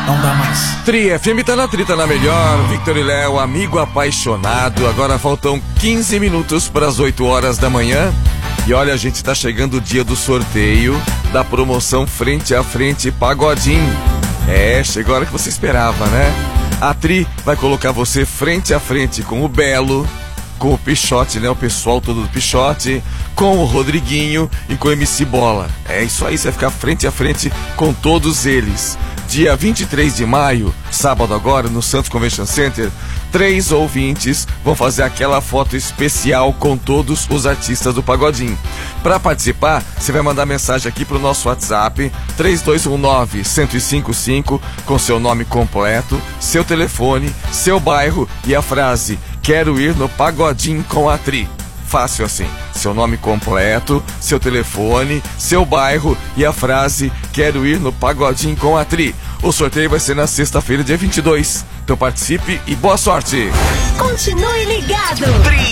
Não dá mais. Tri FM tá na Tri, tá na melhor. Victor e Léo, amigo apaixonado. Agora faltam 15 minutos para as 8 horas da manhã. E olha, gente, tá chegando o dia do sorteio da promoção Frente a Frente Pagodinho. Chegou a hora que você esperava, né? A Tri vai colocar você frente a frente com o Belo, com o Pichote, né? O pessoal todo do Pichote, com o Rodriguinho e com o MC Bola. É isso aí, você vai ficar frente a frente com todos eles. Dia 23 de maio, sábado agora, no Santos Convention Center, 3 ouvintes vão fazer aquela foto especial com todos os artistas do Pagodinho. Para participar, você vai mandar mensagem aqui pro nosso WhatsApp, 3219-1055, com seu nome completo, seu telefone, seu bairro e a frase: quero ir no Pagodinho com a Tri. Fácil assim, seu nome completo, seu telefone, seu bairro e a frase: quero ir no Pagodinho com a Tri. O sorteio vai ser na sexta-feira, dia 22. Então participe e boa sorte! Continue ligado! Tri